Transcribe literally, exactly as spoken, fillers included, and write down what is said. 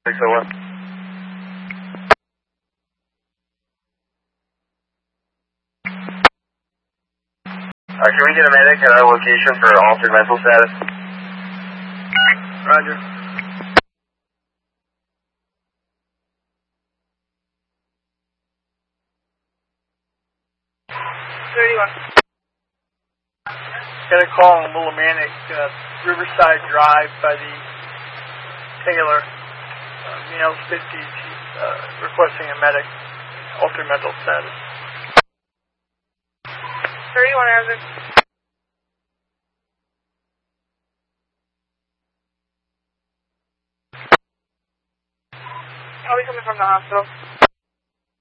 six oh one. Uh, can we get a medic at our location for altered mental status? Roger. thirty-one. Got a call on Willimantic, uh, Riverside Drive by the Taylor, uh, male fifty, uh, requesting a medic, altered mental status. thirty-one, Arizona. I'll be coming from the hospital.